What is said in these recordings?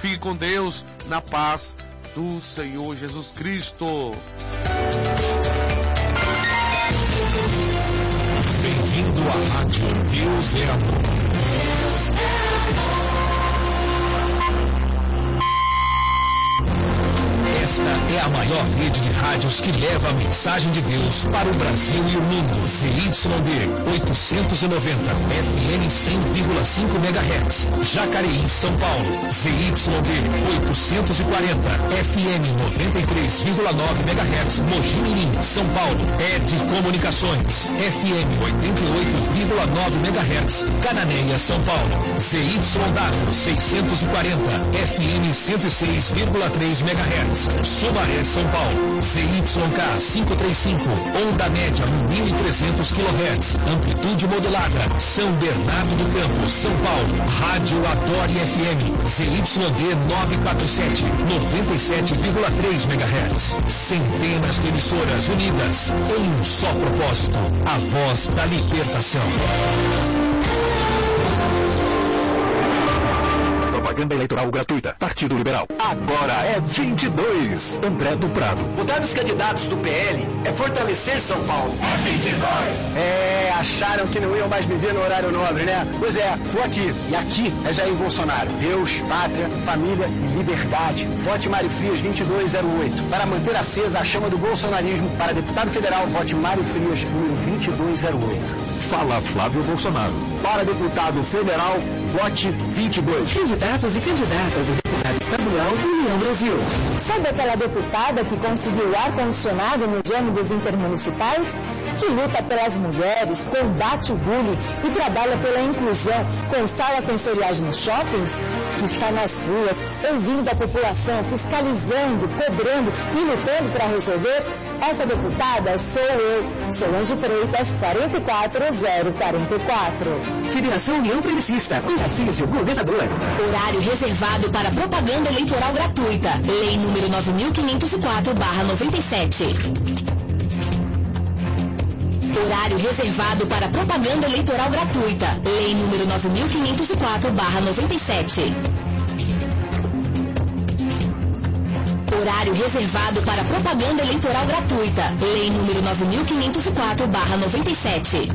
Fique com Deus, na paz do Senhor Jesus Cristo. Bem-vindo à Rádio Deus é Amor. Esta é a maior rede de rádios que leva a mensagem de Deus para o Brasil e o mundo. ZYD 890, FM 100,5 MHz, Jacareí, São Paulo. ZYD 840, FM 93,9 MHz, Mogi Mirim, São Paulo. ED Comunicações, FM 88,9 MHz, Cananéia, São Paulo. ZYW 640, FM 106,3 MHz. Sumaré, São Paulo. ZYK 535, onda média 1.300 kHz, amplitude modulada. São Bernardo do Campo, São Paulo. Rádio Adore FM, ZYD 947, 97,3 MHz. Centenas de emissoras unidas em um só propósito, a voz da libertação. Propaganda eleitoral gratuita. Partido Liberal. Agora é 22. André do Prado. Votar nos candidatos do PL é fortalecer São Paulo. É 22. Acharam que não iam mais me ver no horário nobre, né? Pois é, tô aqui. E aqui é Jair Bolsonaro. Deus, pátria, família e liberdade. Vote Mário Frias 2208. Para manter acesa a chama do bolsonarismo, para deputado federal, vote Mário Frias, número 2208. Fala Flávio Bolsonaro. Para deputado federal, vote 22. Candidatos e candidatas a deputado estadual do União Brasil. Sabe aquela deputada que conseguiu ar-condicionado nos ônibus intermunicipais? Que luta pelas mulheres, combate o bullying e trabalha pela inclusão com salas sensoriais nos shoppings? Que está nas ruas, ouvindo a população, fiscalizando, cobrando e lutando para resolver? Essa deputada sou eu, Solange Freitas, 44044. Federação União Progressista, com Tarcísio, governador. Horário reservado para propaganda eleitoral gratuita. Lei número 9504/97. Horário reservado para propaganda eleitoral gratuita. Lei número 9504/97. Horário reservado para propaganda eleitoral gratuita. Lei número 9504/97.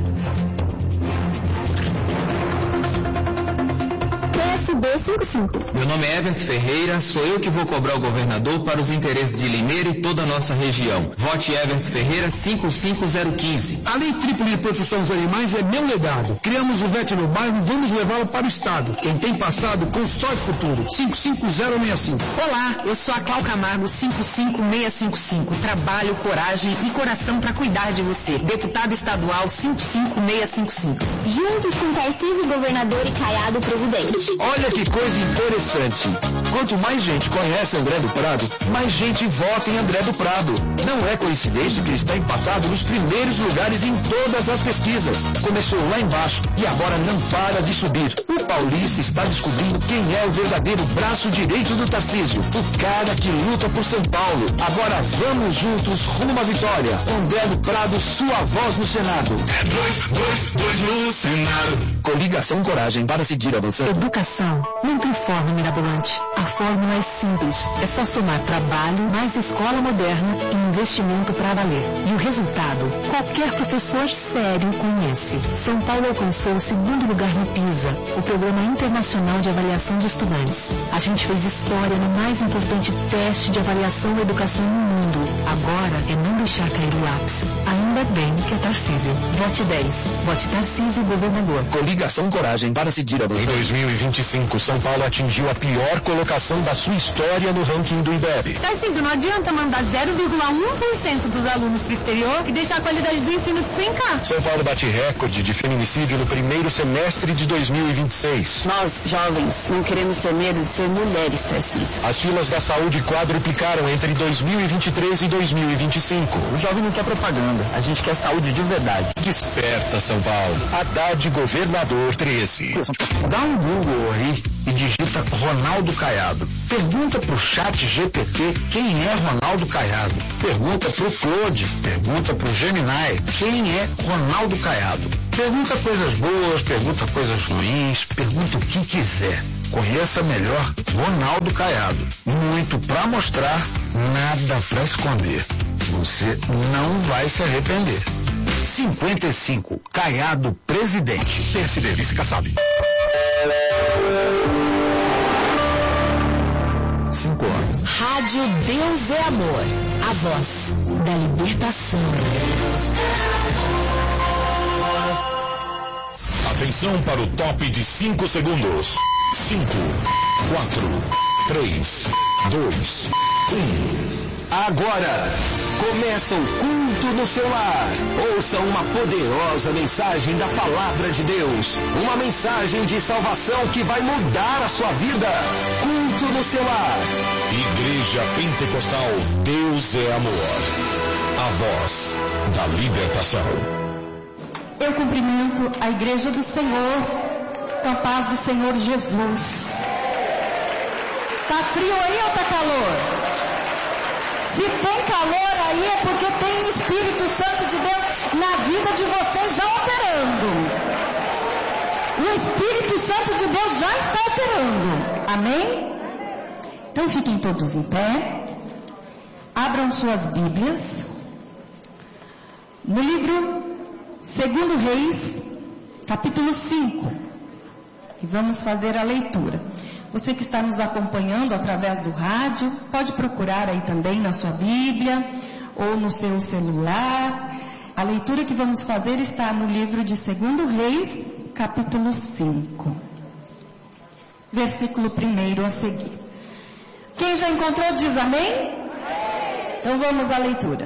PSB 55. Meu nome é Everton Ferreira, sou eu que vou cobrar o governador para os interesses de Limeira e toda a nossa região. Vote Everton Ferreira 55015. A Lei Trípoli de Proteção dos Animais é meu legado. Criamos o VET no bairro, vamos levá-lo para o Estado. Quem tem passado, constrói futuro. 55065. Olá, eu sou a Clau Camargo 55655. Trabalho, coragem e coração para cuidar de você. Deputado estadual 55655. Juntos com Tarcísio, governador, e Caiado, presidente. Olha que coisa interessante. Quanto mais gente conhece André do Prado, mais gente vota em André do Prado. Não é coincidência que ele está empatado nos primeiros lugares em todas as pesquisas. Começou lá embaixo e agora não para de subir. O paulista está descobrindo quem é o verdadeiro braço direito do Tarcísio. O cara que luta por São Paulo. Agora vamos juntos rumo à vitória. André do Prado, sua voz no Senado. É 2 no Senado. Coligação Coragem para seguir avançando. Educação não tem fórmula mirabolante. A fórmula é simples. É só somar trabalho, mais escola moderna e investimento para valer. E o resultado, qualquer professor sério conhece. São Paulo alcançou o segundo lugar no PISA, o Programa Internacional de Avaliação de Estudantes. A gente fez história no mais importante teste de avaliação da educação no mundo. Agora é não deixar cair o lápis. Ainda bem que é Tarcísio. Vote 10. Vote Tarcísio, governador. Coligação Coragem para seguir avançando. Em 2025, São Paulo atingiu a pior colocação da sua história no ranking do IBEB. Tarcísio, não adianta mandar 0,1% dos alunos para o exterior e deixar a qualidade do ensino despencar. São Paulo bate recorde de feminicídio no primeiro semestre de 2026. Nós, jovens, não queremos ter medo de ser mulheres, Tarcísio. As filas da saúde quadruplicaram entre 2023 e 2025. O jovem não quer propaganda, a gente quer saúde de verdade. Desperta, São Paulo. Haddad Governador 13. Dá um Google aí e digita Ronaldo Caiado. Pergunta pro chat GPT quem é Ronaldo Caiado. Pergunta pro Claude, pergunta pro Gemini quem é Ronaldo Caiado. Pergunta coisas boas, pergunta coisas ruins, pergunta o que quiser. Conheça melhor Ronaldo Caiado. Muito para mostrar, nada para esconder. Você não vai se arrepender. 55, Caiado Presidente. PSB, Vice Kassab. 5 horas. Rádio Deus é Amor. A voz da libertação. Atenção para o top de 5 segundos. 5, 4, 3, 2, 1. Agora, começa o culto no seu lar. Ouça uma poderosa mensagem da Palavra de Deus. Uma mensagem de salvação que vai mudar a sua vida. Culto no seu lar. Igreja Pentecostal Deus é Amor. A voz da libertação. Eu cumprimento a Igreja do Senhor com a paz do Senhor Jesus. Tá frio aí ou tá calor? Se tem calor aí é porque tem o Espírito Santo de Deus na vida de vocês já operando. O Espírito Santo de Deus já está operando. Amém? Então fiquem todos em pé. Abram suas Bíblias. No livro 2 Reis, capítulo 5. E vamos fazer a leitura. Você que está nos acompanhando através do rádio, pode procurar aí também na sua Bíblia ou no seu celular. A leitura que vamos fazer está no livro de 2 Reis, capítulo 5. Versículo 1 a seguir. Quem já encontrou diz amém? Então vamos à leitura.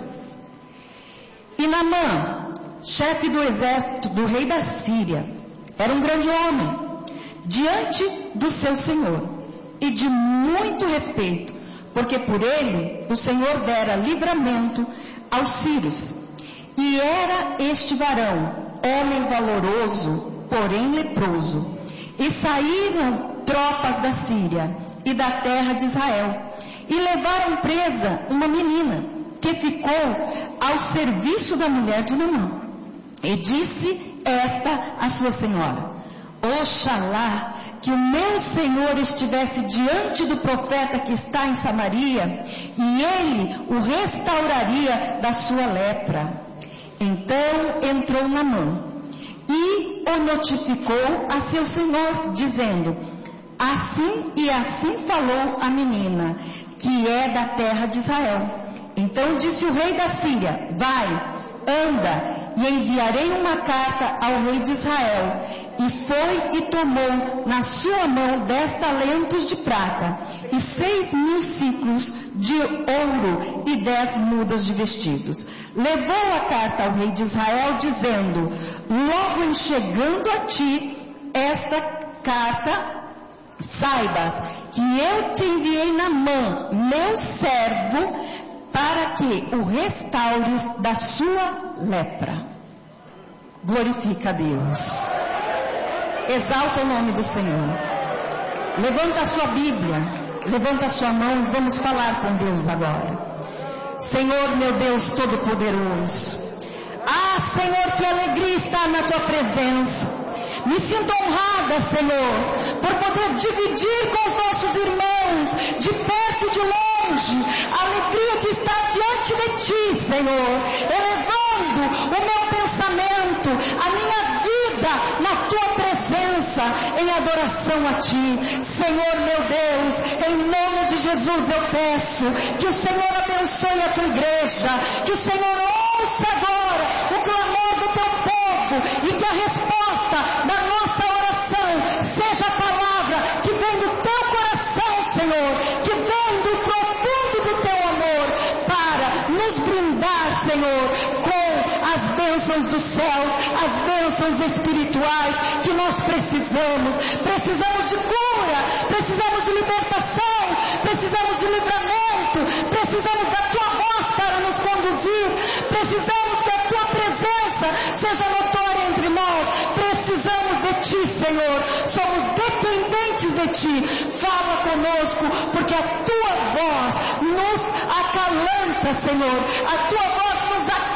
E Naamã, chefe do exército do rei da Síria, era um grande homem diante do seu Senhor, e de muito respeito, porque por ele o Senhor dera livramento aos sírios. E era este varão, homem valoroso, porém leproso. E saíram tropas da Síria e da terra de Israel, e levaram presa uma menina, que ficou ao serviço da mulher de Naamã. E disse esta a sua senhora: Oxalá que o meu Senhor estivesse diante do profeta que está em Samaria, e ele o restauraria da sua lepra. Então entrou Naamã e o notificou a seu senhor, dizendo: assim e assim falou a menina, que é da terra de Israel. Então disse o rei da Síria: vai, anda, e enviarei uma carta ao rei de Israel. E foi e tomou na sua mão 10 talentos de prata, e 6.000 ciclos de ouro, e 10 mudas de vestidos. Levou a carta ao rei de Israel, dizendo: logo em chegando a ti esta carta, saibas que eu te enviei Naamã, meu servo, para que o restaures da sua lepra. Glorifica a Deus. Exalta o nome do Senhor. Levanta a sua Bíblia, levanta a sua mão e vamos falar com Deus agora. Senhor, meu Deus Todo-Poderoso. Ah, Senhor, que alegria estar na tua presença. Me sinto honrada, Senhor, por poder dividir com os nossos irmãos, de perto e de longe, a alegria de estar diante de ti, Senhor, elevando o meu pensamento, a minha vida na tua presença, em adoração a ti. Senhor, meu Deus, em nome de Jesus eu peço que o Senhor abençoe a tua igreja, que o Senhor ouça agora o clamor do teu povo, e que a resposta da nossa oração seja a palavra que vem do teu coração, Senhor, que vem do profundo do teu amor, para nos brindar, Senhor, com as bênçãos dos céus, as bênçãos espirituais que nós precisamos. Precisamos de cura, precisamos de libertação, precisamos de livramento, precisamos da tua voz para nos conduzir, precisamos que a tua presença seja notória entre nós, precisamos de ti, Senhor, somos dependentes de ti. Fala conosco, porque a tua voz nos acalanta, Senhor, a tua voz nos acalma,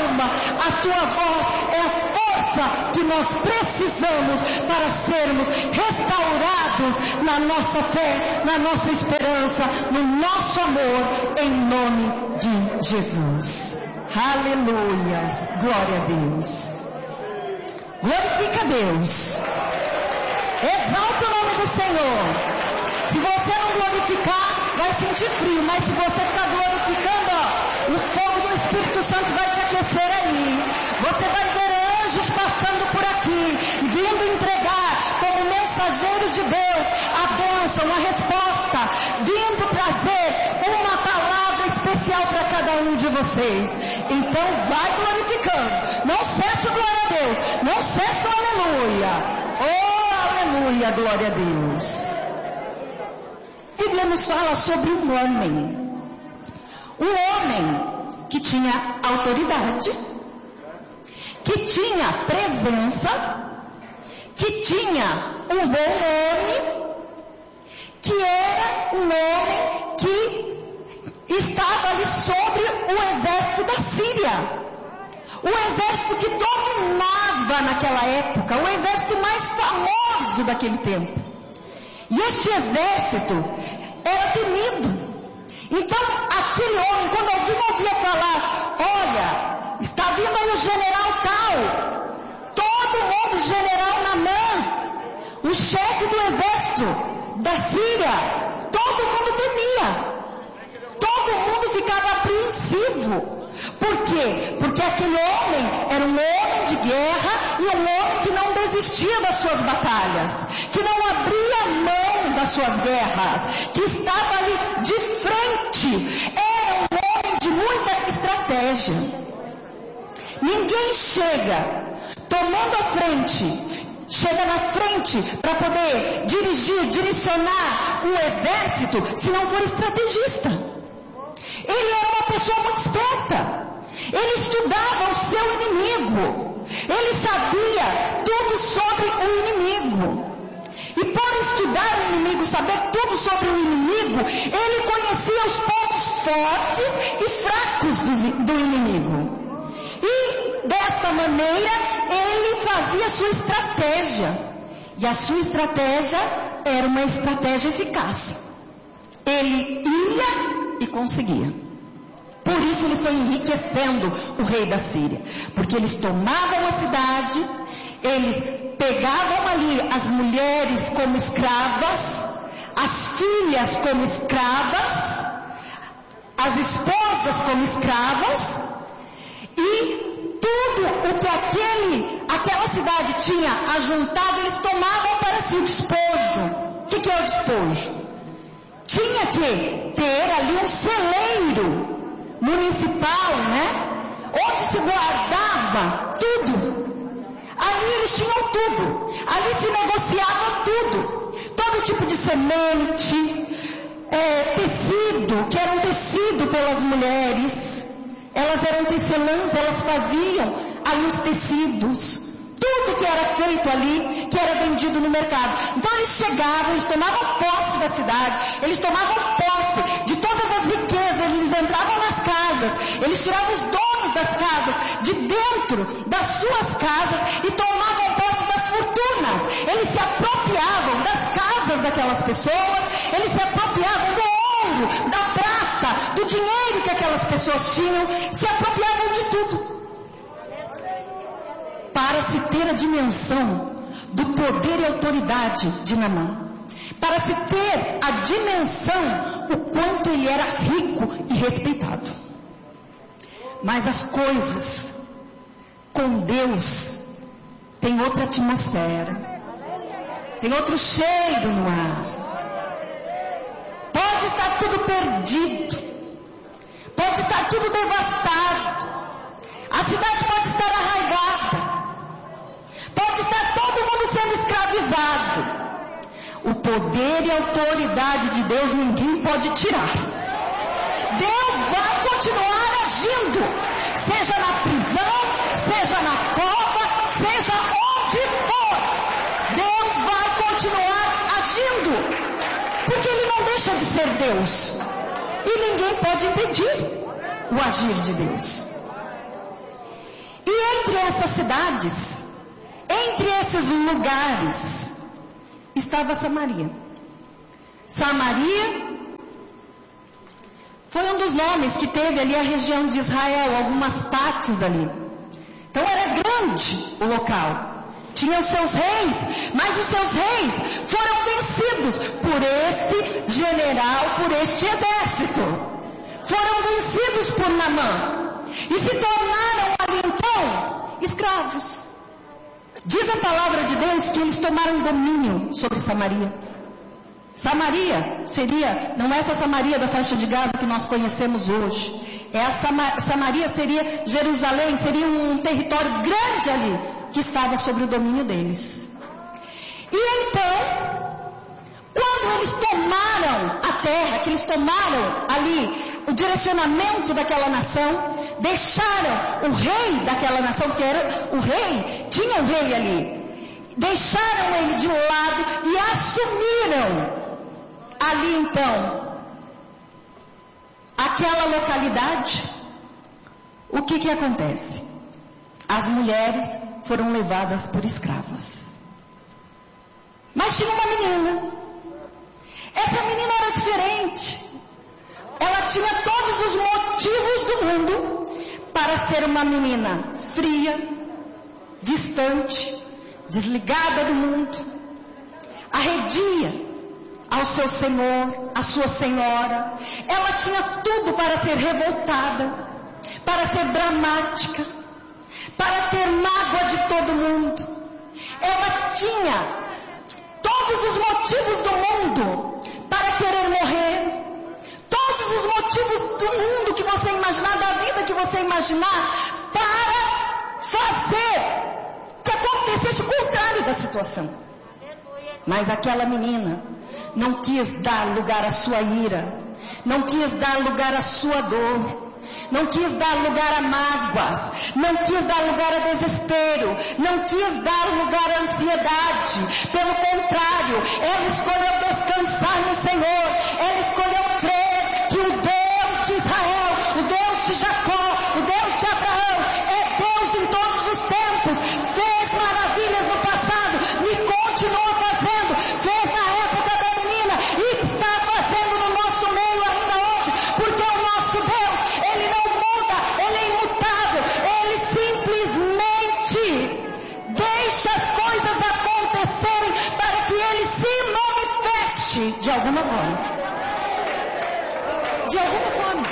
clama, a tua voz é a força que nós precisamos para sermos restaurados na nossa fé, na nossa esperança, no nosso amor, em nome de Jesus. Aleluias, glória a Deus. Glorifica a Deus. Exalta o nome do Senhor. Se você não glorificar, vai sentir frio, mas se você ficar glorificando, o fogo do Espírito Santo vai te aquecer aí. Você vai ver anjos passando por aqui, vindo entregar como mensageiros de Deus a bênção, a resposta, vindo trazer uma palavra especial para cada um de vocês. Então vai glorificando. Não cessa o glória a Deus, não cessa o aleluia. Oh, aleluia, glória a Deus. A Bíblia nos fala sobre um homem que tinha autoridade, que tinha presença, que tinha um bom nome, que era um homem que estava ali sobre o exército da Síria, o exército que dominava naquela época, o exército mais famoso daquele tempo. E este exército era temido. Então, aquele homem, quando alguém ouvia falar, olha, está vindo aí o general tal, todo mundo, general Naamã, o chefe do exército da Síria, todo mundo temia. Todo mundo ficava apreensivo. Por quê? Porque aquele homem era um homem de guerra e um homem que não desistia das suas batalhas, que não abria mão das suas guerras, que estava ali de frente. Era um homem de muita estratégia. Ninguém chega tomando a frente, chega na frente para poder dirigir, direcionar um exército se não for estrategista. Ele era uma pessoa muito esperta. Ele estudava o seu inimigo. Ele sabia tudo sobre o inimigo. E por estudar o inimigo, saber tudo sobre o inimigo, ele conhecia os pontos fortes e fracos do inimigo. E desta maneira, ele fazia a sua estratégia. E a sua estratégia era uma estratégia eficaz. Ele ia e conseguia. Por isso ele foi enriquecendo o rei da Síria. Porque eles tomavam a cidade, eles pegavam ali as mulheres como escravas, as filhas como escravas, as esposas como escravas, e tudo o que aquela cidade tinha ajuntado, eles tomavam para si o despojo. O que é o despojo? Tinha que ter ali um celeiro municipal, né? Onde se guardava tudo. Ali eles tinham tudo. Ali se negociava tudo. Todo tipo de semente, tecido, que era um tecido pelas mulheres. Elas eram tecelãs, elas faziam ali os tecidos. Tudo que era feito ali, que era vendido no mercado. Então eles chegavam, eles tomavam posse da cidade, eles tomavam posse de todas as riquezas, eles entravam nas casas, eles tiravam os donos das casas de dentro das suas casas e tomavam posse das fortunas. Eles se apropriavam das casas daquelas pessoas, eles se apropriavam do ouro, da prata, do dinheiro que aquelas pessoas tinham, se apropriavam de tudo. Para se ter a dimensão do poder e autoridade de Naamã, para se ter a dimensão o quanto ele era rico e respeitado. Mas as coisas com Deus têm outra atmosfera, tem outro cheiro no ar. Pode estar tudo perdido, pode estar tudo devastado, a cidade pode estar arraigada, pode estar todo mundo sendo escravizado. O poder e a autoridade de Deus ninguém pode tirar. Deus vai continuar agindo, seja na prisão, seja na cova, seja onde for. Deus vai continuar agindo, porque Ele não deixa de ser Deus. E ninguém pode impedir o agir de Deus. E entre essas cidades, entre esses lugares, estava Samaria. Samaria foi um dos nomes que teve ali a região de Israel, algumas partes ali. Então era grande o local. Tinha os seus reis, mas os seus reis foram vencidos por este general, por este exército. Foram vencidos por Naamã. E se tornaram ali então escravos. Diz a palavra de Deus que eles tomaram domínio sobre Samaria. Samaria seria, não é essa Samaria da faixa de Gaza que nós conhecemos hoje. Samaria seria Jerusalém, seria um território grande ali, que estava sobre o domínio deles. E então, quando eles tomaram a terra, que eles tomaram ali o direcionamento daquela nação, deixaram o rei daquela nação, porque era o rei, tinha um rei ali, deixaram ele de lado e assumiram ali então aquela localidade. O que acontece? As mulheres foram levadas por escravas. Mas tinha uma menina. Essa menina era diferente. Ela tinha todos os motivos do mundo para ser uma menina fria, distante, desligada do mundo, arredia ao seu senhor, à sua senhora. Ela tinha tudo para ser revoltada, para ser dramática, para ter mágoa de todo mundo. Ela tinha todos os motivos do mundo para querer morrer, todos os motivos do mundo que você imaginar, da vida que você imaginar, para fazer que acontecesse o contrário da situação. Mas aquela menina não quis dar lugar à sua ira, não quis dar lugar à sua dor, não quis dar lugar a mágoas, não quis dar lugar a desespero, não quis dar lugar à ansiedade. Pelo contrário, ela escolheu descansar no Senhor, ela escolheu crer que o Deus de Israel, o Deus de Jacó, o Deus de Abraão, é Deus em todos os tempos, fez maravilhas no passado e continua fazendo, fez na época da menina e está fazendo no nosso meio ainda hoje, porque o nosso Deus, Ele não muda, Ele é imutável, Ele simplesmente deixa as coisas acontecerem para que Ele se manifeste de alguma forma. De alguma forma.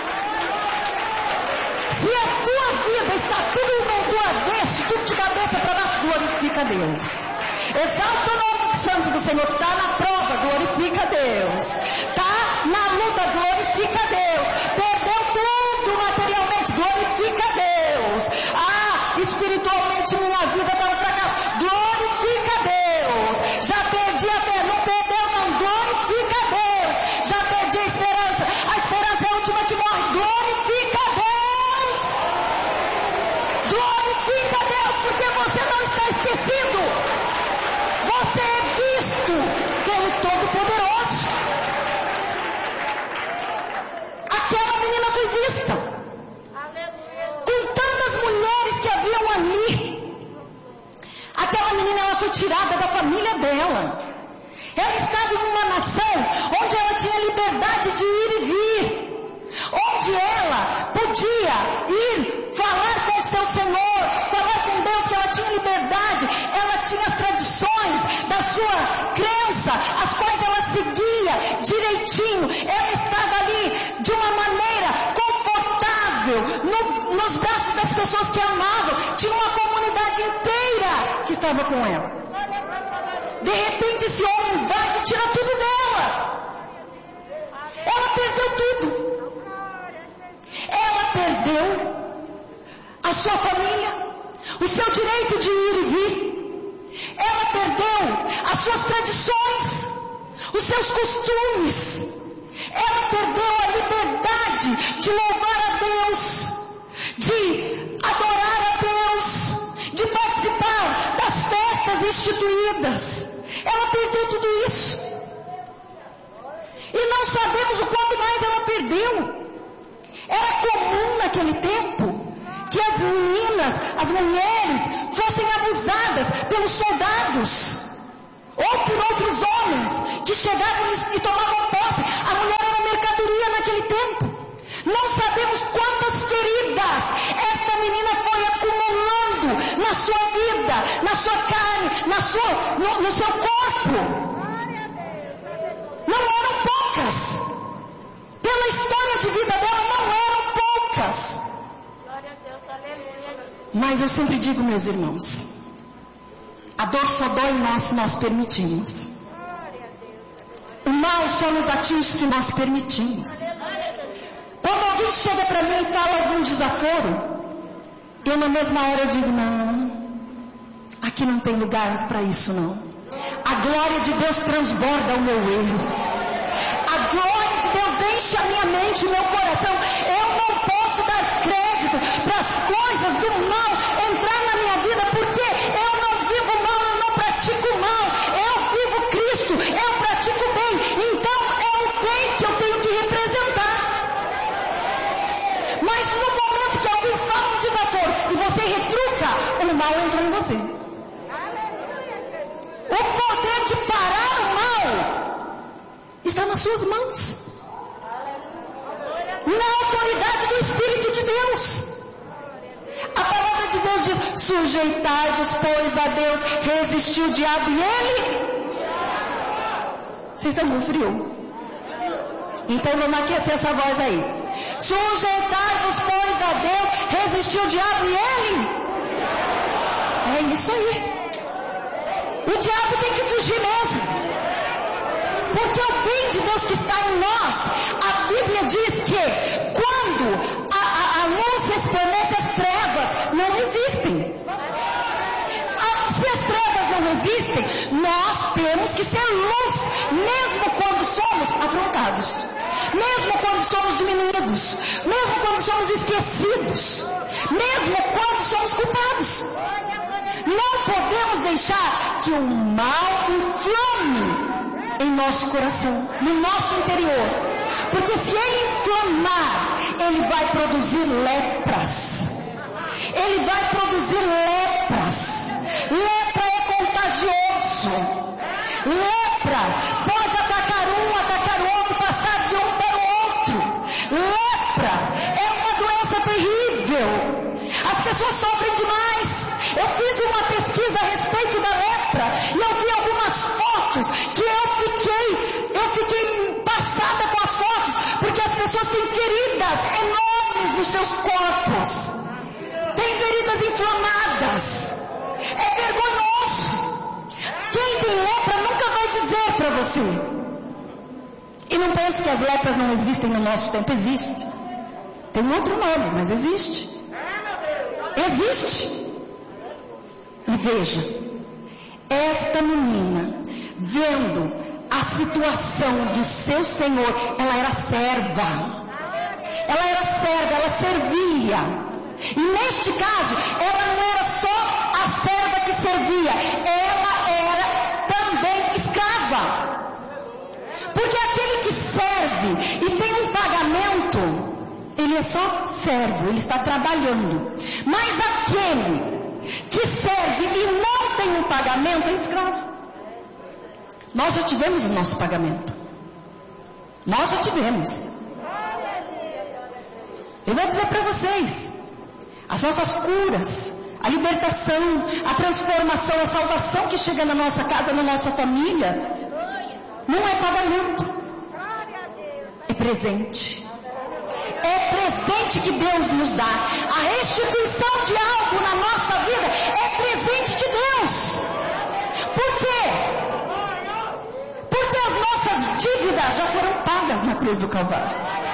Se a tua vida está tudo do avesso, tudo de cabeça para baixo, glorifica a Deus. Exalta o nome santo do Senhor. Está na prova, glorifica a Deus. Está na luta, glorifica a Deus. Perdeu tudo materialmente, glorifica a Deus. Espiritualmente minha vida está um fracasso, glorifica a Deus. Já perdi a fé, não perdeu não, glorifica a Deus. Já perdi a esperança é a última que morre, glorifica a Deus. Glorifica a Deus, porque você não está esquecido. Você é visto pelo Todo-Poderoso. Aquela menina foi vista. Com tantas mulheres que haviam ali. Aquela menina, ela foi tirada da família dela. Ela estava em uma nação onde ela tinha liberdade de ir e vir. Onde ela podia ir falar com o seu Senhor, falar com Deus, que ela tinha liberdade, ela tinha as tradições da sua crença, as quais ela seguia direitinho. Ela estava ali de uma maneira confortável, nos braços das pessoas que a amavam. Tinha uma comunidade inteira que estava com ela. De repente esse homem invade e tira tudo dela. Ela perdeu tudo. Ela perdeu a sua família, o seu direito de ir e vir. Ela perdeu as suas tradições, os seus costumes. Ela perdeu a liberdade de louvar a Deus, de adorar a Deus, de participar das festas instituídas. Ela perdeu tudo isso. E não sabemos o quanto mais ela perdeu. Era comum naquele tempo que as meninas meninas, as mulheres, fossem abusadas pelos soldados ou por outros homens que chegavam e tomavam posse. A mulher era mercadoria naquele tempo. Não sabemos quantas feridas esta menina foi acumulando na sua vida, na sua carne, no seu corpo. Não eram poucas. Pela história de vida dela, não eram poucas. Mas eu sempre digo, meus irmãos, a dor só dói em nós se nós permitimos. O mal só nos atinge se nós permitimos. Quando alguém chega para mim e fala algum desaforo, eu na mesma hora eu digo, não, aqui não tem lugar para isso não. A glória de Deus transborda o meu erro. A glória de Deus enche a minha mente, o meu coração. Eu não posso dar crédito para as coisas do mal entrar na minha vida, porque eu não vivo mal, eu não pratico mal. Eu vivo Cristo, eu pratico bem. Então é o bem que eu tenho que representar. Mas no momento que alguém fala um desaforo e você retruca, o mal entra em você. O poder de parar o mal está nas suas mãos. Na autoridade do Espírito de Deus. A palavra de Deus diz, sujeitai-vos, pois, a Deus, resistiu o diabo e ele... Vocês estão com frio? Então vamos aquecer essa voz aí. Sujeitai-vos, pois, a Deus, resistiu o diabo e ele... É isso aí. O diabo tem que fugir mesmo. Porque o bem de Deus que está em nós, a Bíblia diz que quando a luz resplandece, as trevas não resistem. Se as trevas não resistem, nós temos que ser luz, mesmo quando somos afrontados, mesmo quando somos diminuídos, mesmo quando somos esquecidos, mesmo quando somos culpados. Não podemos deixar que o mal inflame em nosso coração, no nosso interior. Porque se ele inflamar, ele vai produzir lepras. Ele vai produzir lepras. Lepra é contagioso. Lepra pode atacar o outro, passar de um para o outro. Lepra é uma doença terrível. As pessoas sofrem demais. Eu fiz uma pesquisa a respeito da lepra e eu vi algumas fotos que eu fiquei passada com as fotos, porque as pessoas têm feridas enormes nos seus corpos, têm feridas inflamadas. É vergonhoso. Quem tem lepra nunca vai dizer para você. E não pense que as lepras não existem no nosso tempo. Existe. Tem um outro nome, mas existe. Existe. E veja, esta menina, vendo a situação do seu Senhor, ela era serva. Ela servia. E neste caso, ela não era só a serva que servia, ela era também escrava. Porque aquele que serve e tem um pagamento, ele é só servo, ele está trabalhando. Mas aquele que serve e não tem um pagamento é escravo. Nós já tivemos o nosso pagamento. Nós já tivemos. Eu vou dizer para vocês, as nossas curas, a libertação, a transformação, a salvação que chega na nossa casa, na nossa família, não é pagamento, é presente. É presente que Deus nos dá. A restituição de algo na nossa vida é presente de Deus. Por quê? Porque as nossas dívidas já foram pagas na cruz do Calvário.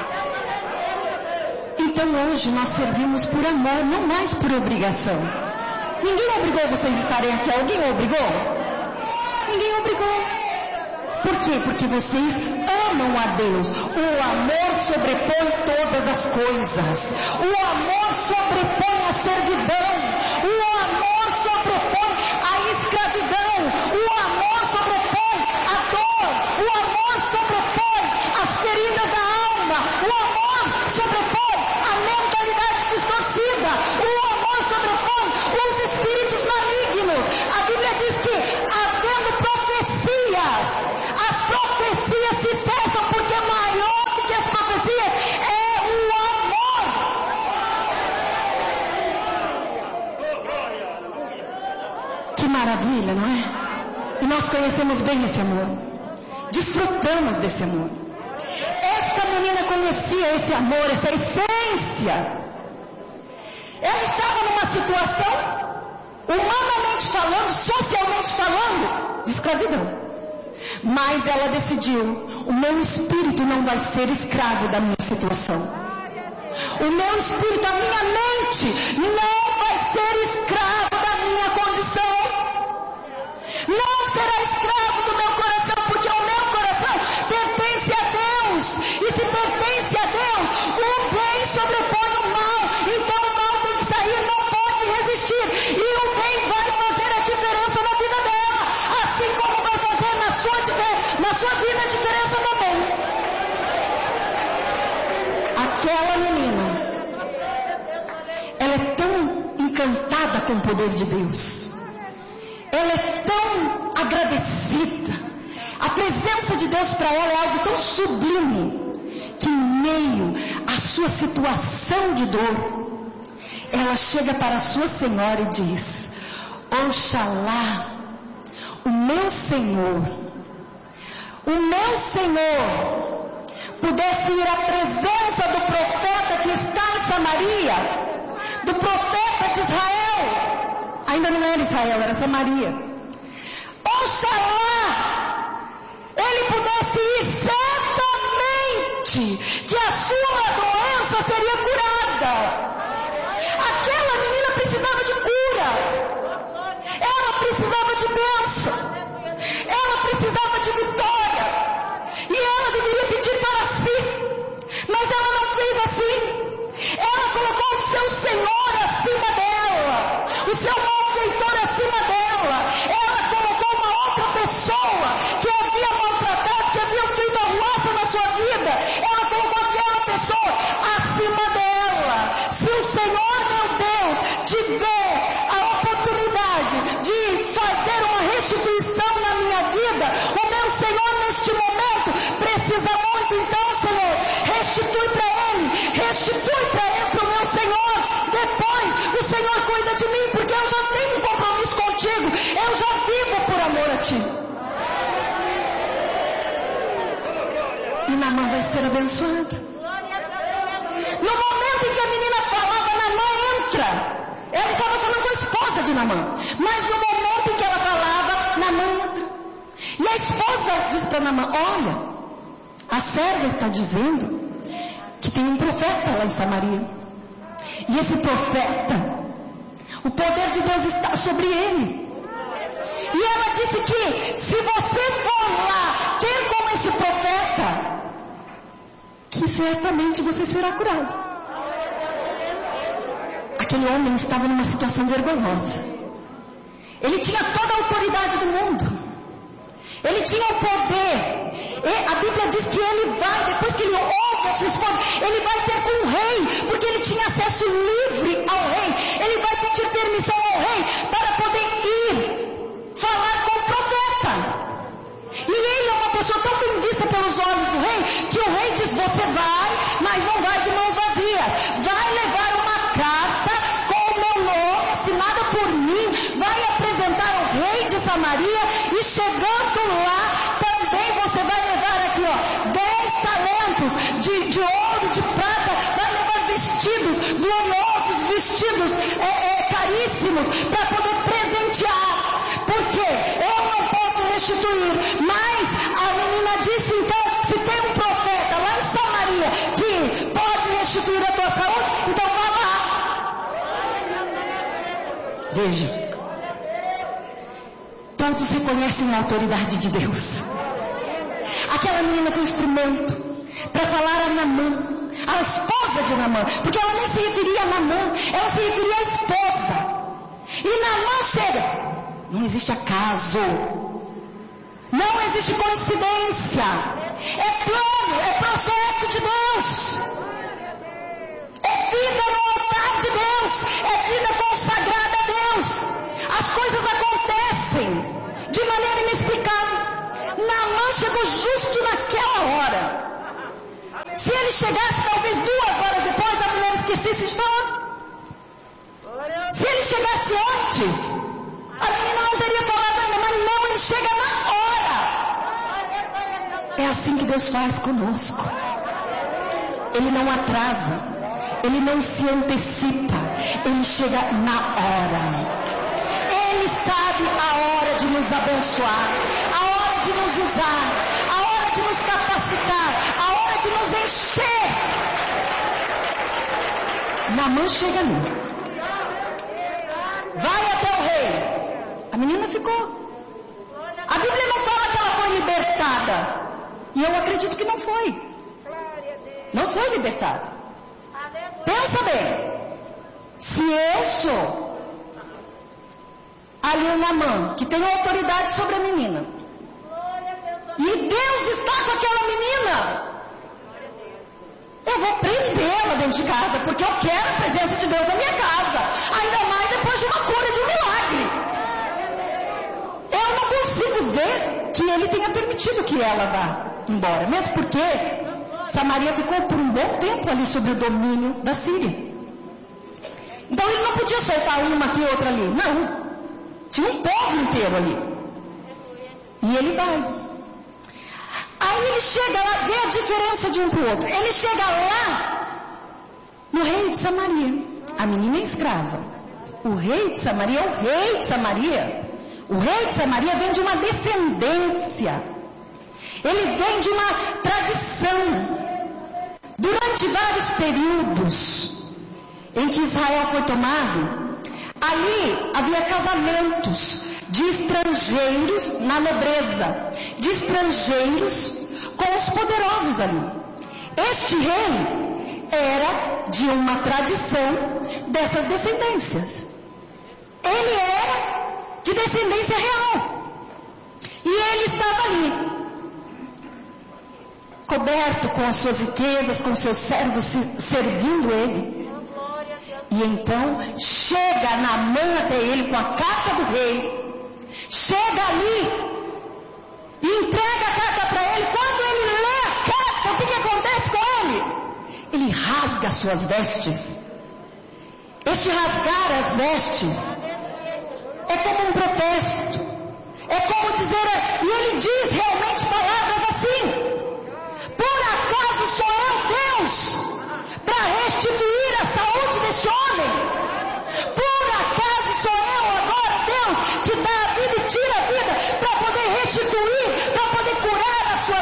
Então hoje nós servimos por amor, não mais por obrigação. Ninguém obrigou vocês a estarem aqui. Alguém obrigou? Ninguém obrigou. Por quê? Porque vocês amam a Deus. O amor sobrepõe todas as coisas. O amor sobrepõe a servidão. O amor sobrepõe a escravidão. O amor sobrepõe a dor. O amor sobrepõe as feridas da alma. O amor sobrepõe a mentalidade distorcida. O amor sobrepõe maravilha, não é? E nós conhecemos bem esse amor. Desfrutamos desse amor. Esta menina conhecia esse amor, essa essência. Ela estava numa situação, humanamente falando, socialmente falando, de escravidão. Mas ela decidiu: o meu espírito não vai ser escravo da minha situação. O meu espírito, a minha mente, não vai ser escravo da minha condição. Não será escravo do meu coração, porque o meu coração pertence a Deus. E se pertence a Deus, o bem sobrepõe o mal. Então o mal tem que sair, não pode resistir. E o bem vai fazer a diferença na vida dela, assim como vai fazer na sua vida a diferença também. Aquela menina, ela é tão encantada com o poder de Deus. Ela é tão agradecida. A presença de Deus para ela é algo tão sublime, que em meio à sua situação de dor, ela chega para a sua senhora e diz: Oxalá o meu Senhor pudesse ir à presença do profeta que está em Samaria, do profeta de Israel. Ainda não era Israel, era Samaria. Oxalá ele pudesse ir, certamente que a sua doença seria curada. Aquela menina precisava de cura. Ela precisava de bênção. Ela precisava de vitória. E ela deveria pedir para si. Mas ela não fez assim. Ela colocou o seu Senhor acima dela. O seu malfeitor acima dela. Ela colocou uma outra pessoa que havia maltratado, que havia feito arruaça na sua vida. Ela colocou aquela pessoa acima dela. Se o Senhor, meu Deus, tiver a oportunidade de fazer uma restituição na minha vida, o meu Senhor neste momento precisa muito. Então, Senhor, restitui para o meu Senhor. Depois o Senhor cuida de mim, porque eu já tenho um compromisso contigo. Eu já vivo por amor a ti. E Naamã vai ser abençoado. No momento em que a menina falava, Naamã entra. Ela estava falando com a esposa de Naamã. Mas no momento em que ela falava, Naamã entra. E a esposa diz para Naamã: olha, a serva está dizendo que tem um profeta lá em Samaria. E esse profeta, o poder de Deus está sobre ele. E ela disse que se você for lá ter com esse profeta, que certamente você será curado. Aquele homem estava numa situação vergonhosa. Ele tinha toda a autoridade do mundo. Ele tinha o poder. E a Bíblia diz que ele vai, depois que ele ouve a sua esposa, ele vai ter com o rei, porque ele tinha acesso livre ao rei. Ele vai pedir permissão ao rei para poder ir falar com o profeta. E ele é uma pessoa tão bem vista pelos olhos do rei, que o rei diz: você vai, mas não vai de mãos vazias. Vai levar uma carta com o meu nome, assinada por mim, vai apresentar ao rei de Samaria, e chegando lá, também você vai levar aqui, 10 talentos de ouro, de prata, vai levar vestidos gloriosos, vestidos caríssimos, para poder presentear. Porque eu não posso restituir. Mas a menina disse: então, se tem um profeta lá em Samaria que pode restituir a tua saúde, então vá lá. Veja, todos reconhecem a autoridade de Deus. Aquela menina foi um instrumento para falar a Naamã, a esposa de Naamã, porque ela nem se referia a Naamã, ela se referia à esposa. E Naamã chega. Não existe acaso, não existe coincidência, é plano, é projeto de Deus, é vida no altar de Deus, é vida consagrada a Deus. As coisas acontecem de maneira inexplicável. Naamã chegou justo naquela hora. Se ele chegasse talvez 2 horas depois, a mulher esquecesse de falar. Se ele chegasse antes, a menina não teria falado ainda, mas não, ele chega na hora. É assim que Deus faz conosco. Ele não atrasa, ele não se antecipa, ele chega na hora. Ele sabe a hora de nos abençoar, a hora de nos usar, a hora de nos capacitar, a hora de nos encher. Naamã chega ali, vai até o rei. A menina ficou. A Bíblia não fala que ela foi libertada, e eu acredito que não foi. Não foi libertada. Pensa bem, se eu sou ali o Naamã, que tem autoridade sobre a menina, e Deus está com aquela menina, eu vou prendê-la dentro de casa, porque eu quero a presença de Deus na minha casa, ainda mais depois de uma cura, de um milagre. Eu não consigo ver que ele tenha permitido que ela vá embora, mesmo porque Samaria ficou por um bom tempo ali sob o domínio da Síria. Então ele não podia soltar uma aqui e outra ali, não. Tinha um povo inteiro ali. E ele vai. Aí ele chega lá, vê a diferença de um para o outro. Ele chega lá no rei de Samaria. A menina é escrava. O rei de Samaria é o rei de Samaria. O rei de Samaria vem de uma descendência. Ele vem de uma tradição. Durante vários períodos em que Israel foi tomado, ali havia casamentos de estrangeiros na nobreza, de estrangeiros com os poderosos ali. Este rei era de uma tradição dessas descendências. Ele era de descendência real. E ele estava ali, coberto com as suas riquezas, com seus servos servindo ele. E então chega Naamã até ele com a carta do rei. Chega ali e entrega a carta para ele. Quando ele lê a carta, o que acontece com ele? Ele rasga as suas vestes. Este rasgar as vestes é como um protesto. É como dizer, e ele diz realmente palavras assim: por acaso sou eu Deus para restituir a saúde deste homem? Por acaso sou eu agora Deus que dá a vida e tira a vida para poder restituir, para poder curar a sua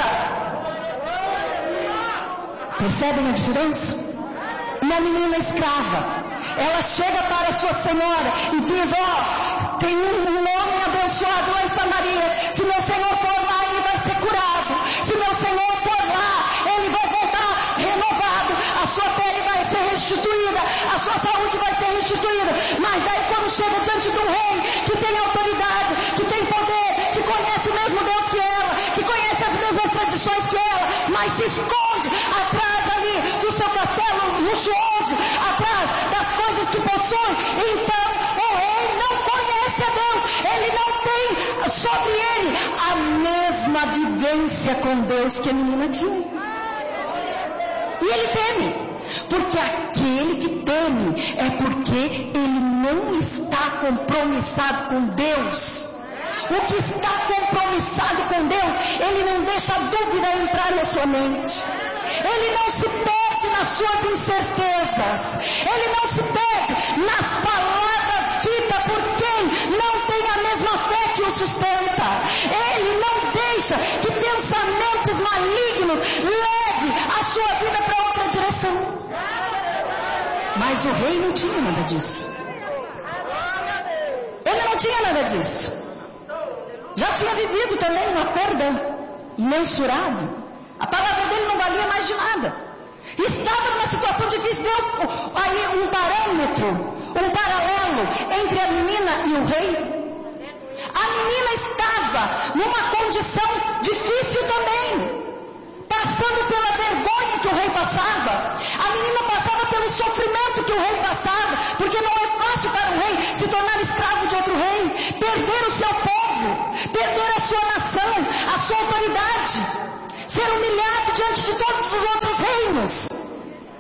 lepra? Percebem a diferença? Uma menina escrava, ela chega para a sua senhora e diz: ó, tem um homem abençoado lá em Samaria, se meu senhor for lá ele vai ser curado, se meu senhor for lá ele vai voltar renovado, a sua pele vai ser restituída, a sua saúde vai ser restituída. Mas aí quando chega diante de um rei que tem autoridade, que tem poder, que conhece o mesmo Deus que ela, que conhece as mesmas tradições que ela, mas se esconde atrás ali do seu castelo luxuoso, atrás das coisas que possui, então o rei não conhece a Deus, ele não tem sobre ele a mesma vivência com Deus que a menina tinha. E ele teme, porque aquele que teme é porque ele não está compromissado com Deus. O que está compromissado com Deus, ele não deixa a dúvida entrar na sua mente. Ele não se perde nas suas incertezas. Ele não se perde nas palavras ditas por quem não tem a mesma fé que o sustenta. Ele não deixa que pensamentos malignos levem a sua vida para outra direção. Mas o rei não tinha nada disso. Ele não tinha nada disso. Já tinha vivido também uma perda imensurável. A palavra dele não valia mais de nada. Estava numa situação difícil. Deu aí um parâmetro, um paralelo entre a menina e o rei. A menina estava numa condição difícil também, passando pela vergonha que o rei passava. A menina passava pelo sofrimento que o rei passava, porque não é fácil para um rei se tornar escravo de outro rei, perder o seu povo, perder a sua nação, a sua autoridade, ser humilhado diante de todos os outros reinos.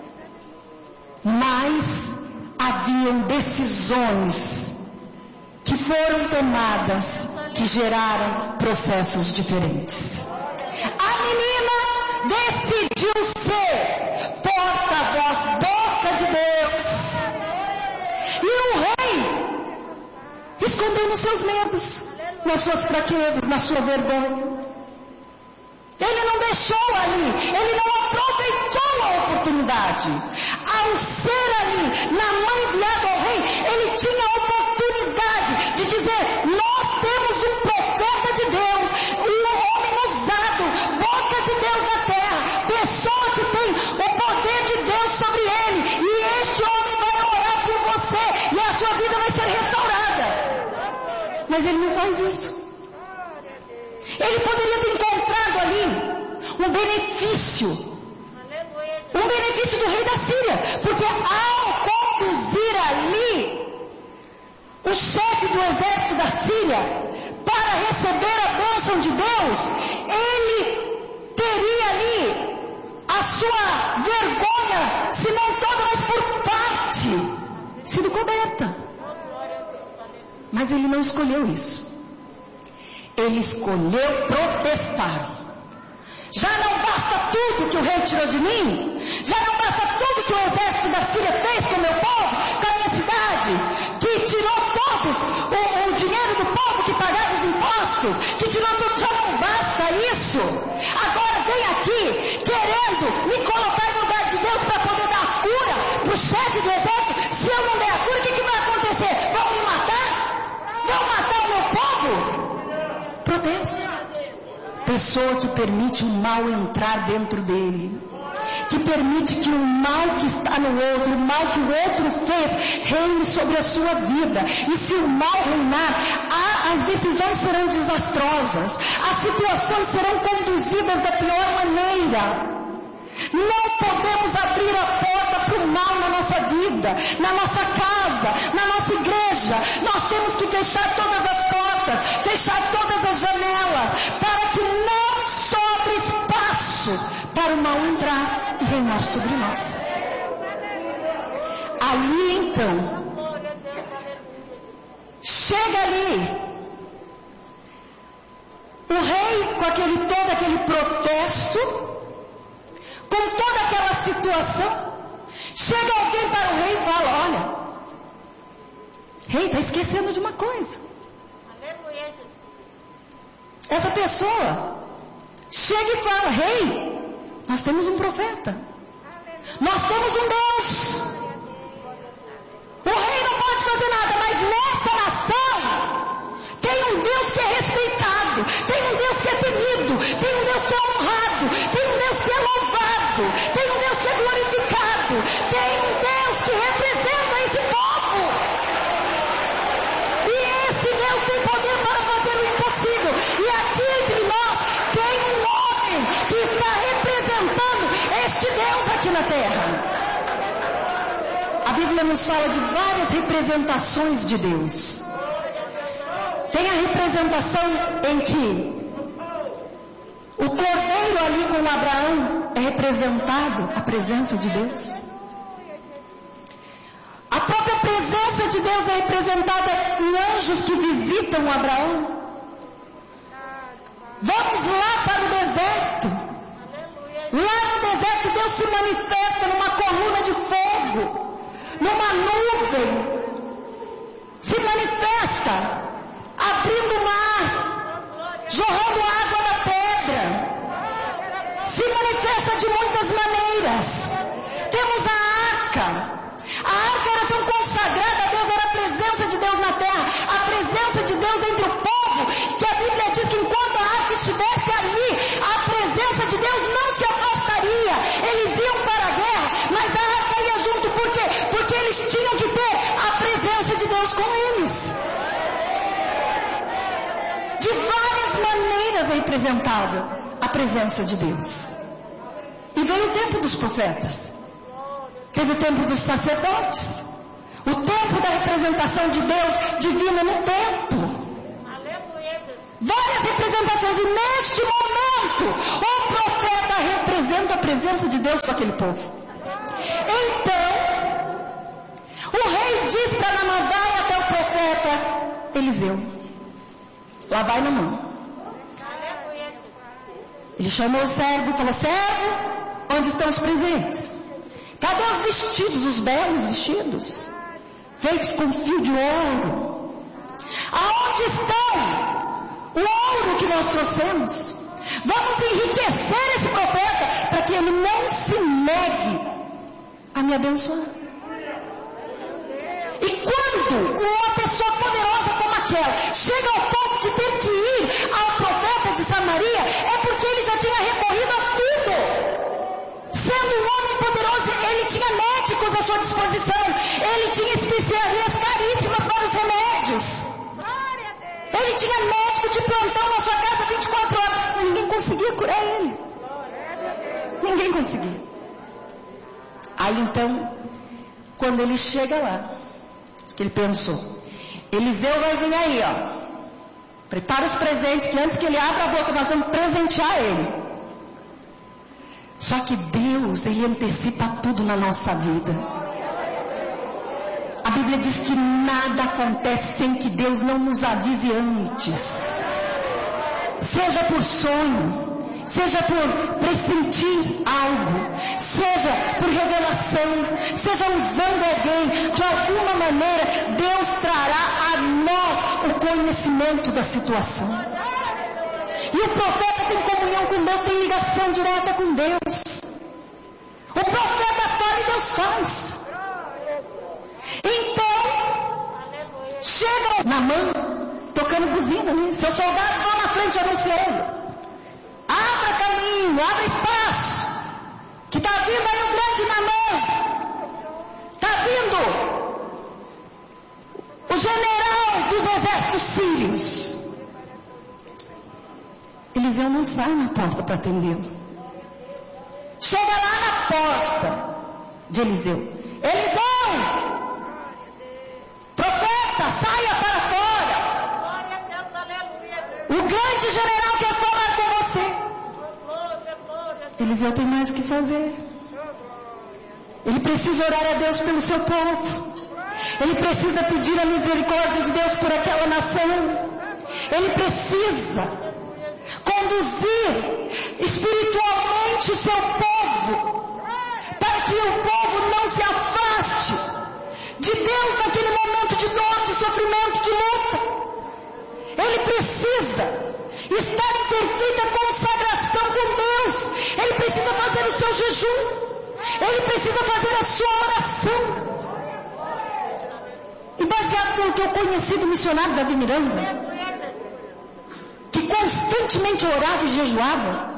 Mas haviam decisões que que foram tomadas, que geraram processos diferentes. A menina decidiu ser porta-voz, boca de Deus. E o rei escondeu nos seus medos, nas suas fraquezas, na sua vergonha. Ele não deixou ali, ele não aproveitou a oportunidade. Ao ser ali, na mãe enviada ao rei, ele tinha a oportunidade de dizer: nós temos um profeta de Deus, um homem usado, boca de Deus na terra, pessoa que tem o poder de Deus sobre ele, e este homem vai orar por você, e a sua vida vai ser restaurada. Mas ele não faz isso. Ele poderia ter encontrado ali um benefício do rei da Síria, porque ao conduzir ali o chefe do exército da Síria para receber a bênção de Deus, ele teria ali a sua vergonha, se não toda, mas por parte, sido coberta. Mas ele não escolheu isso. Ele escolheu protestar. Já não basta tudo que o rei tirou de mim? Já não basta tudo que o exército da Síria fez com o meu povo, com a minha cidade? Que tirou todos o dinheiro do povo, que pagava os impostos, que tirou tudo. Já não basta isso? Agora vem aqui querendo me colocar no lugar de Deus para poder dar a cura para o chefe do exército. Se eu não der a cura, o que vai acontecer? Vão me matar? Vão matar o meu povo? Protesto. Pessoa que permite o mal entrar dentro dele, que permite que o mal que está no outro, o mal que o outro fez, reine sobre a sua vida. E se o mal reinar, as decisões serão desastrosas, as situações serão conduzidas da pior maneira. Não podemos abrir a porta para o mal na nossa vida, na nossa casa, na nossa igreja. Nós temos que fechar todas as portas, fechar todas as janelas, para que não sobre espaço para o mal entrar e reinar sobre nós. Ali então, chega ali, o rei com todo aquele protesto, com toda aquela situação, chega alguém para o rei e fala: olha, rei, está esquecendo de uma coisa. Essa pessoa chega e fala: rei, nós temos um profeta, nós temos um Deus. O rei não pode fazer nada, mas nessa nação tem um Deus que é respeitado, tem um Deus que é temido, tem um Deus que é honrado, tem um Deus que é louvado, tem um Deus que é glorificado, tem um Deus que representa esse povo. E esse Deus tem poder para fazer o impossível. E aqui entre nós tem um homem que está representando este Deus aqui na terra. A Bíblia nos fala de várias representações de Deus. Tem a representação em que o cordeiro ali com Abraão é representado a presença de Deus. A própria presença de Deus é representada em anjos que visitam Abraão. Vamos lá para o deserto. Lá no deserto Deus se manifesta numa coluna de fogo, numa nuvem. Se manifesta abrindo o mar, jorrando água da pedra. Se manifesta de muitas maneiras. Temos a arca. A arca era tão consagrada a Deus, era a presença de Deus na terra, a presença de Deus entre o povo, que a Bíblia diz que enquanto a arca estivesse ali, a presença de Deus não se afastaria. Eles iam para a guerra, mas a arca ia junto. Por quê? Porque eles tinham que ter a presença de Deus com eles. De várias maneiras é representada a presença de Deus. E veio o tempo dos profetas. Teve o tempo dos sacerdotes. O tempo da representação de Deus divina no templo. Várias representações. E neste momento, o profeta representa a presença de Deus com aquele povo. Então, o rei diz para Naamã: vai até o profeta Eliseu. Lá vai Naamã. Ele chamou o servo e falou: servo, onde estão os presentes? Cadê os vestidos, os belos vestidos, feitos com fio de ouro? Aonde estão o ouro que nós trouxemos? Vamos enriquecer esse profeta para que ele não se negue a me abençoar. E quando uma pessoa poderosa como aquela chega ao ponto de ter que ir ao profeta de Samaria, é porque ele já tinha recorrido a tudo. Sendo um homem poderoso, ele tinha médicos à sua disposição, ele tinha especiarias caríssimas para os remédios, ele tinha médico de plantão na sua casa 24 horas, mas ninguém conseguia curar ele. Ninguém conseguia. Aí então, quando ele chega lá, que ele pensou: Eliseu vai vir aí, ó. Prepara os presentes, que antes que ele abra a boca, nós vamos presentear ele. Só que Deus, ele antecipa tudo na nossa vida. A Bíblia diz que nada acontece sem que Deus não nos avise antes. Seja por sonho, seja por pressentir algo, seja por revelação, seja usando alguém, de alguma maneira Deus trará a nós o conhecimento da situação. E o profeta tem comunhão com Deus, tem ligação direta com Deus. O profeta fala e Deus faz. Então, chega Naamã tocando buzina, né? Seus soldados vão na frente anunciando: abra caminho, abra espaço, que está vindo aí o grande Naamã. Está vindo o general dos exércitos sírios. Eliseu não sai na porta para atendê-lo. Chega lá na porta de Eliseu: Eliseu, profeta, saia para fora. O grande general quer falar com você. Eliseu tem mais o que fazer. Ele precisa orar a Deus pelo seu povo. Ele precisa pedir a misericórdia de Deus por aquela nação. Ele precisa conduzir espiritualmente o seu povo, para que o povo não se afaste de Deus naquele momento de dor, de sofrimento, de luta. Ele precisa estar em perfeita consagração com Deus. Ele precisa fazer o seu jejum. Ele precisa fazer a sua oração. E baseado pelo que eu conheci do missionário Davi Miranda, que constantemente orava e jejuava,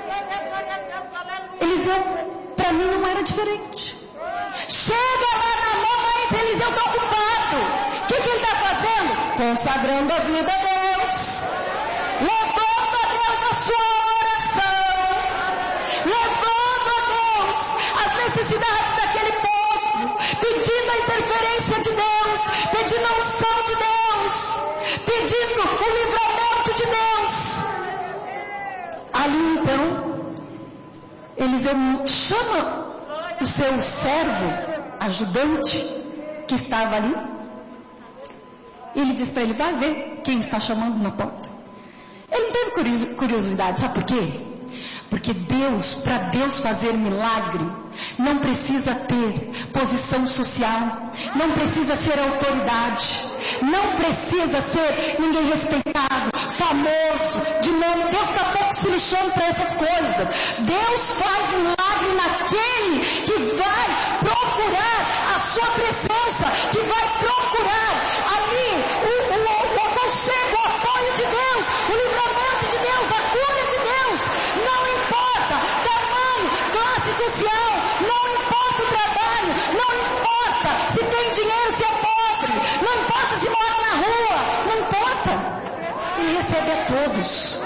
Eliseu, para mim, não era diferente. Chega lá na mão, mas Eliseu está ocupado. O que ele está fazendo? Consagrando a vida a Deus, levando a Deus a sua oração, levando a Deus as necessidades daquele povo, pedindo a interferência de Deus, pedindo a unção de Deus, pedindo o livramento de Deus. Ali então, Eliseu chama o seu servo, ajudante, que estava ali. Ele diz para ele: vai ver quem está chamando na porta. Ele não teve curiosidade, sabe por quê? Porque Deus, para Deus fazer milagre, não precisa ter posição social, não precisa ser autoridade, não precisa ser ninguém respeitado, famoso, de nome. Deus está pouco se lixando para essas coisas. Deus faz milagre naquele que vai procurar a sua presença, que vai procurar ali o aconchego, o apoio de Deus, o livramento de Deus, a cura de Deus. Não importa tamanho, classe social, não importa o trabalho, não importa se tem dinheiro, se é pobre, não importa se mora na rua, não importa. Ele recebe a todos.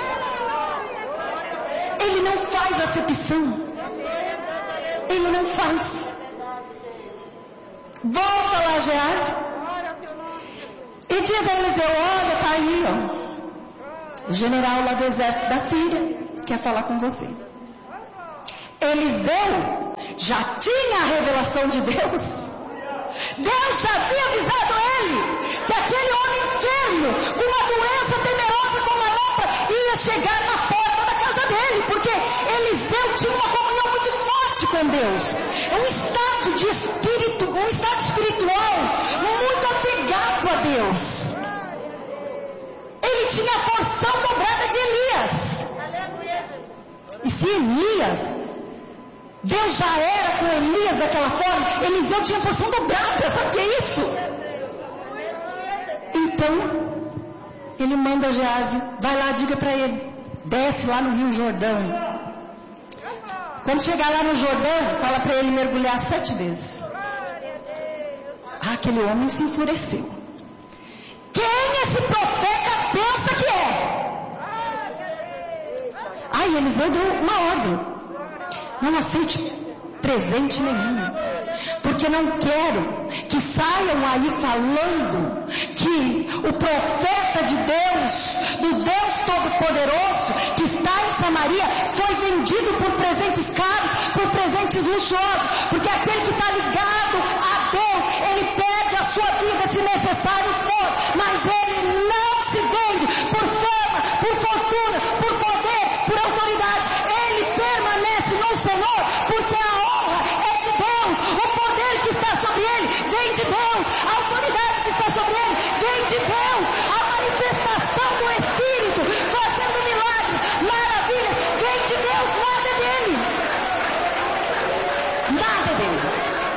Ele não faz acepção. Ele não faz. Volta lá, Geás, e diz a Eliseu: olha, está aí, ó, o general lá do exército da Síria quer falar com você. Eliseu já tinha a revelação de Deus. Deus já havia avisado ele que aquele homem enfermo, com uma doença temerosa como a lepra, ia chegar na porta da casa dele, porque Eliseu tinha uma comunhão muito forte com Deus. É um estado de espírito, um estado espiritual muito apegado a Deus. Ele tinha a porção dobrada de Elias. E se Elias, Deus já era com Elias daquela forma, Eliseu tinha a porção dobrada. Sabe o que é isso? Então ele manda Geazi, vai lá, diga para ele, desce lá no Rio Jordão. Quando chegar lá no Jordão, fala para ele mergulhar 7 vezes. Aquele homem se enfureceu. Quem esse profeta pensa que é? Aí Eliseu deu uma ordem: não aceite presente nenhum, porque não quero que saiam aí falando que o profeta de Deus, do Deus Todo-Poderoso, que está em Samaria, foi vendido por presentes caros, por presentes luxuosos, porque aquele que está ligado a Deus, ele perde a sua vida se necessário for, mas ele não se vende por fama, por fortuna, por poder, por autoridade. Ele permanece no Senhor, porque a honra é de Deus, o poder que está sobre ele vem de Deus, a autoridade que está sobre ele vem de Deus, a manifestação do Espírito fazendo milagres, maravilhas, vem de Deus, nada é dele. Nada é dele.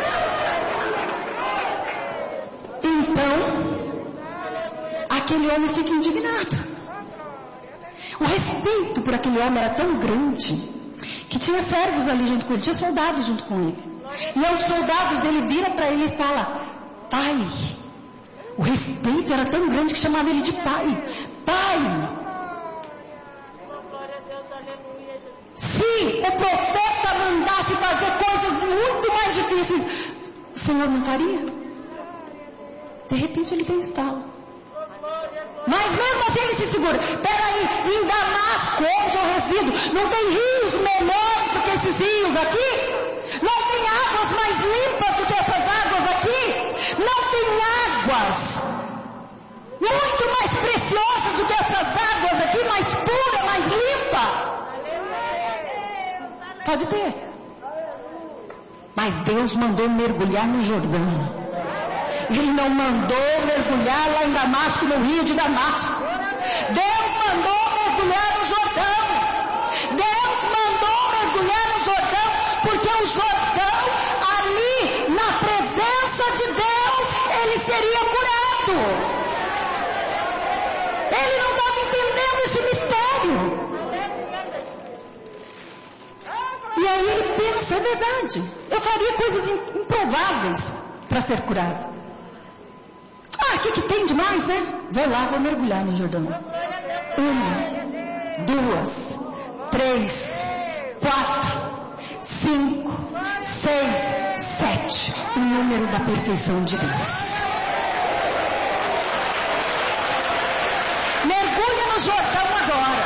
Então, aquele homem fica indignado. O respeito por aquele homem era tão grande que tinha servos ali junto com ele, tinha soldados junto com ele. E aí os soldados dele viram para ele e falam: pai. O respeito era tão grande que chamava ele de pai. Pai. Se o profeta mandasse fazer coisas muito mais difíceis, o Senhor não faria? De repente ele tem um estalo. Mas mesmo assim ele se segura. Peraí, em Damasco, onde eu resido, não tem rios menores do que esses rios aqui? Não tem águas mais limpas do que essas águas aqui? Não tem águas muito mais preciosas do que essas águas aqui, mais pura, mais limpa? Pode ter. Mas Deus mandou mergulhar no Jordão. Ele não mandou mergulhar lá em Damasco, no rio de Damasco. Deus mandou mergulhar no Jordão. Deus mandou mergulhar no Jordão, porque o Jordão, ali, na presença de Deus, ele seria curado. Ele não estava entendendo esse mistério. E aí ele pensa, é verdade, eu faria coisas improváveis para ser curado. O que tem demais, né? Vou lá, vou mergulhar no Jordão. 1, 2, 3, 4, 5, 6, 7. O número da perfeição de Deus. Mergulha no Jordão agora.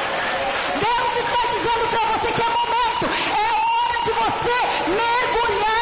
Deus está dizendo para você que é momento. É hora de você mergulhar